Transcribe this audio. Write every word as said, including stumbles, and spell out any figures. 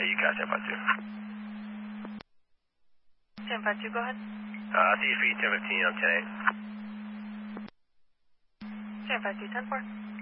UCAS ten five two. ten five two, go ahead. Uh, I see you for ten fifteen, I'm ten eight. ten five two, ten four.